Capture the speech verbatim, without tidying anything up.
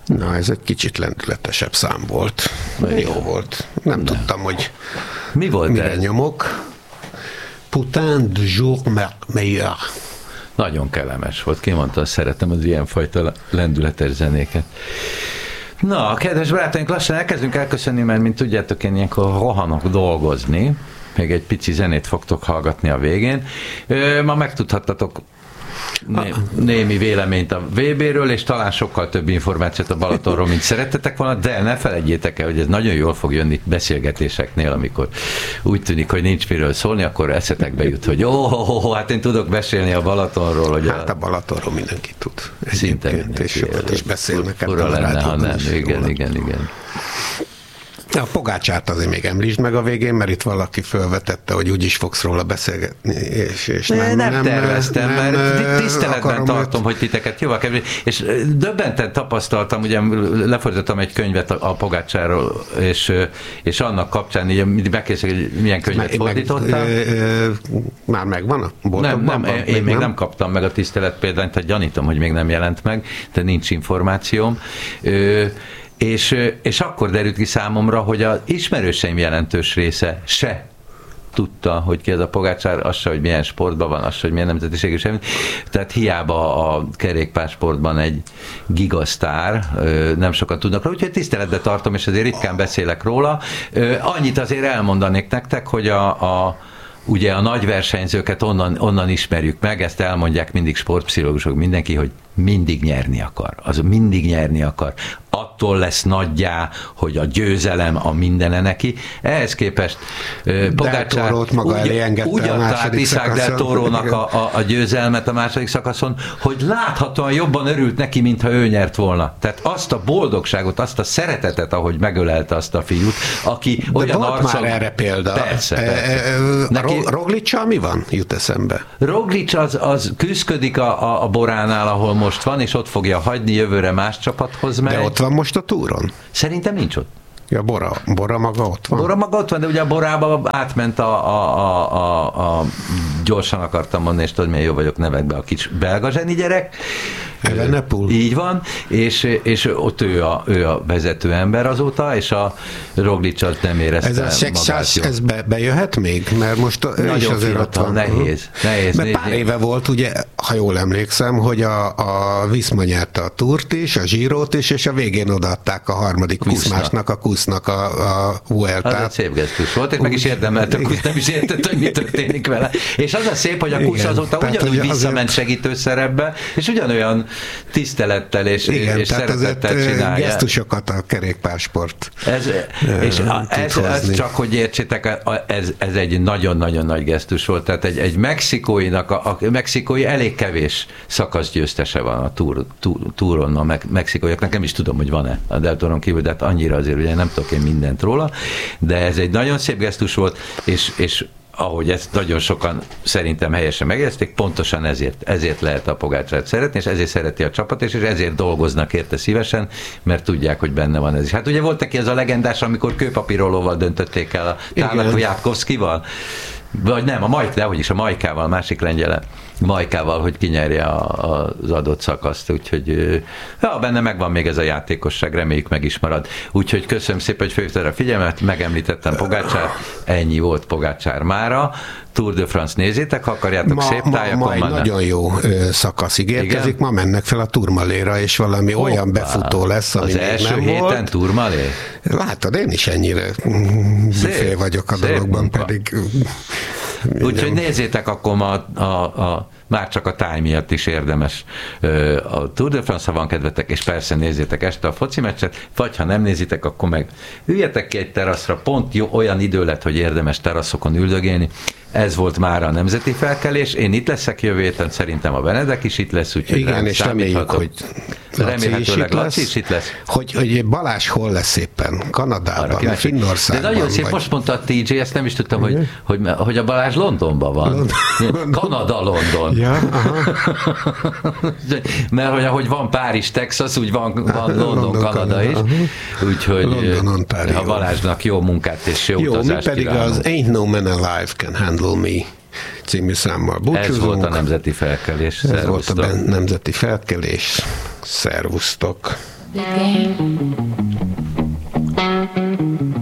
Na, ez egy kicsit lendületesebb szám volt. Jó volt. Nem De. tudtam, hogy mi volt mire ez? nyomok. Putain de jour meilleur. Nagyon kellemes volt. Ki mondta, szeretem az ilyenfajta lendületes zenéket. Na, kedves barátaink, lassan elkezdünk elköszönni, mert mint tudjátok, én ilyenkor rohanok dolgozni. Még egy pici zenét fogtok hallgatni a végén. Ma megtudhattatok Né, némi véleményt a vé béről, és talán sokkal több információt a Balatonról, mint szerettetek volna, de ne felejtjétek el, hogy ez nagyon jól fog jönni beszélgetéseknél, amikor úgy tűnik, hogy nincs miről szólni, akkor eszetekbe jut, hogy ó, oh, oh, oh, hát én tudok beszélni a Balatonról. Hogy hát a, a Balatonról mindenki tud. Szinte mindenki. És sokat is beszélnek. Ura lenne, ha nem. Igen, igen, igen. A Pogácsát azért még említsd meg a végén, mert itt valaki felvetette, hogy úgyis fogsz róla beszélgetni, és, és nem, nem, nem terveztem, nem, mert tiszteletben tartom, őt... hogy titeket jóval kevés, és döbbenten tapasztaltam, ugye lefordítottam egy könyvet a Pogácsáról, és, és annak kapcsán így megkérdeztek, hogy milyen könyvet meg, fordítottál. Meg, ö, már megvan a boltokban? Nem, nem, én még nem? nem kaptam meg a tisztelet példányt, tehát gyanítom, hogy még nem jelent meg, de nincs információm. Ö, És, és akkor derült ki számomra, hogy az ismerőseim jelentős része se tudta, hogy ki ez a Pogácsár, az se, hogy milyen sportban van, az se, hogy milyen nemzetiségű semmi. Tehát hiába a kerékpársportban egy gigasztár, nem sokan tudnak róla, úgyhogy tiszteletbe tartom, és azért ritkán beszélek róla. Annyit azért elmondanék nektek, hogy a, a ugye a nagy versenyzőket onnan, onnan ismerjük meg, ezt elmondják mindig sportpszichológusok, mindenki, hogy mindig nyerni akar. Az mindig nyerni akar. Attól lesz nagyjá, hogy a győzelem a mindene neki. Ehhez képest Pogácsár úgy adta át Isaac del Torónak a, a, a győzelmet a második szakaszon, hogy láthatóan jobban örült neki, mintha ő nyert volna. Tehát azt a boldogságot, azt a szeretetet, ahogy megölelte azt a fiút, aki de olyan arccal... már erre példa. Persze, persze. E, e, neki... Rogličsal mi van? Jut eszembe. Roglič az, az küszködik a, a, a Boránál, ahol most van, és ott fogja hagyni, jövőre más csapathoz megy. De ott van most a túron? Szerintem nincs ott. Ja, Bora, Bora maga ott van? Bora maga ott van, de ugye a Borába átment a, a, a, a, a gyorsan akartam mondani, és tudod, milyen jó vagyok nevekbe, a kicsi belga zseni gyerek. Evenepoel. Így van, és, és ott ő a, ő a vezető ember azóta, és a Roglič az nem érezte ez a magát ez be, bejöhet még? Mert most nagyon is azért fiatal, ott van. Nehéz. nehéz Mert pár éve volt, ugye, ha jól emlékszem, hogy a, a Viszma nyerte a Tourt is, a Girót is, és a végén odaadták a harmadik Viszmásnak, a Kusznak a, a Vueltát. Az egy szép gesztus volt, és meg is érdemelt, a Kusz nem is értett, hogy mi történik vele. És az a szép, hogy a Kusz azóta ugyanúgy visszament segítőszerepbe, és ugyanolyan tisztelettel és, igen, és szeretettel csinálja. Gesztusokat a kerékpársport. Ez, és a, ez, ez csak, hogy értsétek, ez, ez egy nagyon-nagyon nagy gesztus volt. Tehát egy, egy mexikóinak, a, a mexikói elég kevés szakaszgyőztese van a túr, túr, túron, a me, mexikóiaknak. Nem is tudom, hogy van-e a Del Toron kívül, de hát annyira azért ugye nem tudok én mindent róla, de ez egy nagyon szép gesztus volt, és, és ahogy ezt nagyon sokan szerintem helyesen megérezték, pontosan ezért, ezért lehet a Pogácsát szeretni, és ezért szereti a csapat, és ezért dolgoznak érte szívesen, mert tudják, hogy benne van ez is. Hát ugye volt neki ez a legendás, amikor kőpapírolóval döntötték el a Tának Játkovszkival, vagy nem, a Majk, de hogy is a Majkával, másik lengyele, Majkával, hogy kinyerje a, az adott szakaszt, úgyhogy ja, benne megvan még ez a játékosság, reméljük meg is marad. Úgyhogy köszönöm szépen, hogy felhívtad a figyelmet, megemlítettem Pogácsár, ennyi volt Pogácsár mára. Tour de France nézzétek, ha akarjátok, ma, szép tájakon ma, ma egy nagyon jó ö, szakasz ígérkezik, igen? Ma mennek fel a Tourmaléra, és valami Hoppá, olyan befutó lesz, ami az első nem héten volt. Tourmalé? Látod, én is ennyire büfé vagyok a dologban, munka. Pedig... Úgyhogy nézzétek akkor ma a, a, a már csak a táj miatt is érdemes a Tour de France, ha van kedvetek, és persze nézzétek este a foci meccset, vagy ha nem nézitek, akkor meg üljetek ki egy teraszra, pont jó, olyan idő lett, hogy érdemes teraszokon üldögélni. Ez volt már a nemzeti felkelés. Én itt leszek jövő héten, szerintem a Benedek is itt lesz, úgyhogy igen, és reméljük, hogy remélhetőleg Laci is itt lesz. Hogy, hogy Balázs hol lesz éppen? Kanadában, Finnországban? De nagyon szép, vagy... most mondta a té jé, ezt nem is tudtam, hogy, hogy, hogy a Balázs Londonban van. London. Kanada, London. Ja, mert hogy ahogy van Párizs, Texas, úgy van, van London, London Kanada, Kanada is. Úgyhogy London, a Balázsnak jó munkát és jó, jó utazást mi pedig kívánunk. Az Ain't No Man Alive Can Handle Me című számmal búcsúzunk. Ez volt a nemzeti felkelés. Ez volt a ben- nemzeti felkelés. Szervusztok! the game.